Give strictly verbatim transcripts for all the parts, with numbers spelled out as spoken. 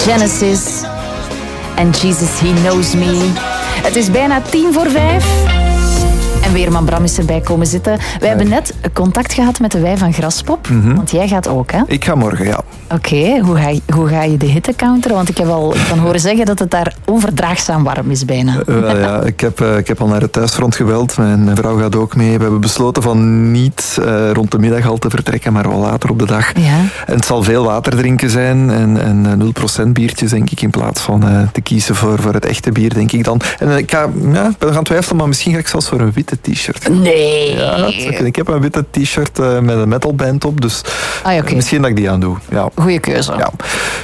Genesis en Jesus, He Knows Me. Het is bijna tien voor vijf. En Weerman Bram is erbij komen zitten. Wij hebben net contact gehad met de Wij van Graspop. Mm-hmm. Want jij gaat ook, hè? Ik ga morgen, ja. Oké, okay, hoe, ga je, hoe ga je de hitte counteren? Want ik heb al van horen zeggen dat het daar onverdraagzaam warm is bijna. Uh, well, ja, ik heb, uh, ik heb al naar het thuisfront gebeld. Mijn vrouw gaat ook mee. We hebben besloten van niet uh, rond de middag al te vertrekken, maar wel later op de dag. Ja. En het zal veel water drinken zijn en, en nul procent biertjes, denk ik, in plaats van uh, te kiezen voor, voor het echte bier, denk ik dan. En uh, ik ga, ja, ik ben gaan twijfelen, maar misschien ga ik zelfs voor een witte t-shirt. Nee! Ja, ik heb een witte t-shirt uh, met een metalband op, dus ah, okay. misschien dat ik die aan doe. Ja. Goeie keuze. Ja.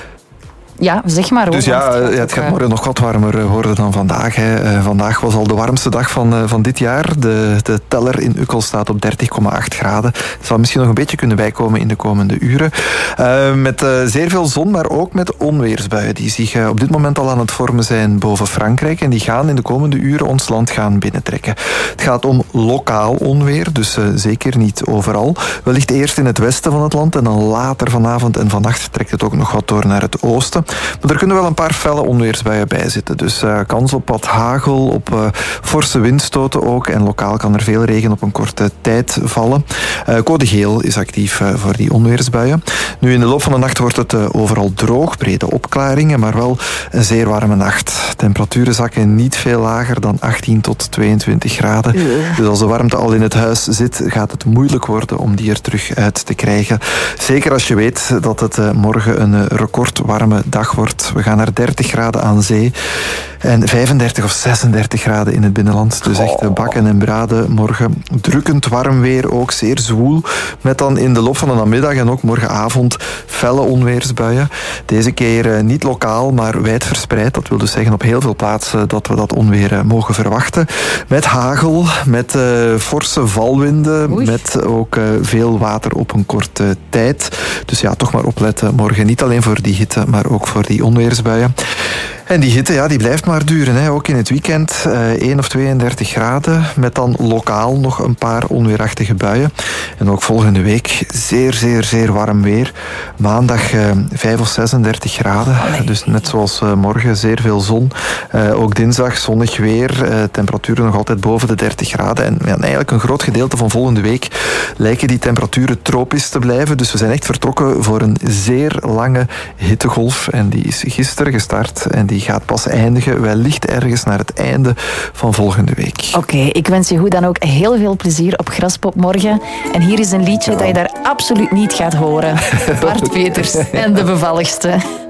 Ja, zeg maar. Hoor, dus ja, het gaat, ja, het gaat morgen nog wat warmer worden dan vandaag. Hè. Uh, vandaag was al de warmste dag van, uh, van dit jaar. De, de teller in Uckel staat op dertig komma acht graden. Het zal misschien nog een beetje kunnen bijkomen in de komende uren. Uh, met uh, zeer veel zon, maar ook met onweersbuien die zich uh, op dit moment al aan het vormen zijn boven Frankrijk. En die gaan in de komende uren ons land gaan binnentrekken. Het gaat om lokaal onweer, dus uh, zeker niet overal. Wellicht eerst in het westen van het land en dan later vanavond en vannacht trekt het ook nog wat door naar het oosten. Maar er kunnen wel een paar felle onweersbuien bij zitten. Dus uh, kans op wat hagel, op uh, forse windstoten ook. En lokaal kan er veel regen op een korte tijd vallen. Uh, code geel is actief uh, voor die onweersbuien. Nu, in de loop van de nacht wordt het uh, overal droog. Brede opklaringen, maar wel een zeer warme nacht. Temperaturen zakken niet veel lager dan achttien tot tweeëntwintig graden. Uh. Dus als de warmte al in het huis zit, gaat het moeilijk worden om die er terug uit te krijgen. Zeker als je weet dat het uh, morgen een uh, recordwarme dag wordt. We gaan naar dertig graden aan zee en vijfendertig of zesendertig graden in het binnenland. Dus echt bakken en braden morgen. Drukkend warm weer, ook zeer zwoel. Met dan in de loop van de namiddag en ook morgenavond felle onweersbuien. Deze keer niet lokaal, maar wijd verspreid. Dat wil dus zeggen op heel veel plaatsen dat we dat onweer mogen verwachten. Met hagel, met uh, forse valwinden, Oei. met ook uh, veel water op een korte tijd. Dus ja, toch maar opletten morgen. Niet alleen voor die hitte, maar ook voor die onweersbuien. En die hitte, ja, die blijft maar duren. Hè. Ook in het weekend uh, één of tweeëndertig graden. Met dan lokaal nog een paar onweerachtige buien. En ook volgende week zeer, zeer, zeer warm weer. Maandag uh, vijf of zesendertig graden. Allee. Dus net zoals uh, morgen, zeer veel zon. Uh, ook dinsdag zonnig weer. Uh, temperaturen nog altijd boven de dertig graden. En ja, eigenlijk een groot gedeelte van volgende week lijken die temperaturen tropisch te blijven. Dus we zijn echt vertrokken voor een zeer lange hittegolf. En die is gisteren gestart. En die Die gaat pas eindigen, wellicht ergens naar het einde van volgende week. Oké, okay, ik wens je hoe dan ook heel veel plezier op Graspop morgen. En hier is een liedje ja. dat je daar absoluut niet gaat horen. Bart Peters en de bevalligste.